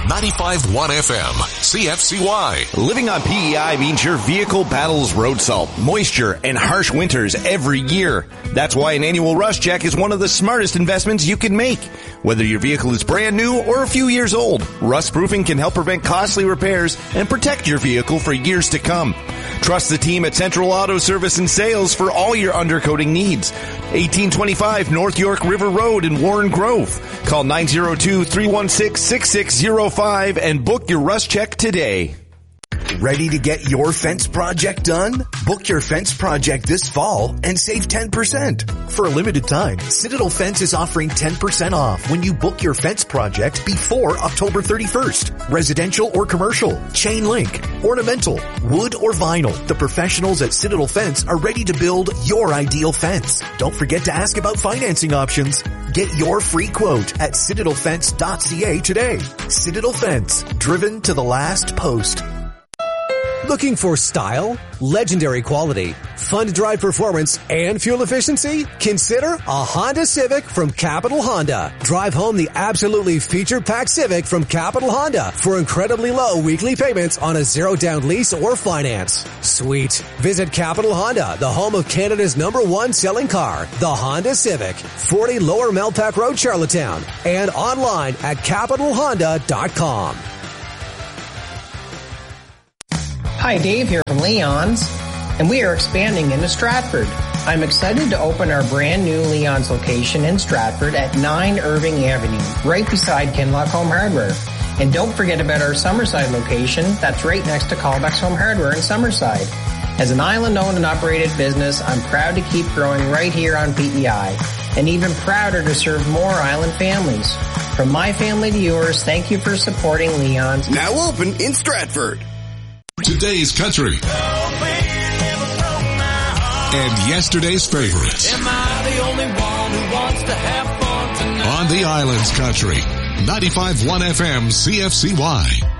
95.1 FM, CFCY. Living on PEI means your vehicle battles road salt, moisture, and harsh winters every year. That's why an annual rust check is one of the smartest investments you can make. Whether your vehicle is brand new or a few years old, rust proofing can help prevent costly repairs and protect your vehicle for years to come. Trust the team at Central Auto Service and Sales for all your undercoating needs. 1825 North York River Road in Warren Grove. Call 902-316-6605 and book your rust check today. Ready to get your fence project done? Book your fence project this fall and save 10%. For a limited time, Citadel Fence is offering 10% off when you book your fence project before October 31st. Residential or commercial, chain link, ornamental, wood or vinyl. The professionals at Citadel Fence are ready to build your ideal fence. Don't forget to ask about financing options. Get your free quote at citadelfence.ca today. Citadel Fence, driven to the last post. Looking for style, legendary quality, fun to drive performance, and fuel efficiency? Consider a Honda Civic from Capital Honda. Drive home the absolutely feature-packed Civic from Capital Honda for incredibly low weekly payments on a zero-down lease or finance. Sweet. Visit Capital Honda, the home of Canada's #1 selling car, the Honda Civic, 40 Lower Melpack Road, Charlottetown, and online at capitalhonda.com. Hi, Dave here from Leon's, and we are expanding into Stratford. I'm excited to open our brand new Leon's location in Stratford at 9 Irving Avenue, right beside Kinlock Home Hardware. And don't forget about our Summerside location that's right next to Callbacks Home Hardware in Summerside. As an island-owned and operated business, I'm proud to keep growing right here on PEI, and even prouder to serve more island families. From my family to yours, thank you for supporting Leon's. Now open in Stratford. Today's country. And yesterday's favorites. Am I the only one who wants to have fun tonight? On the Islands Country. 95.1 FM CFCY.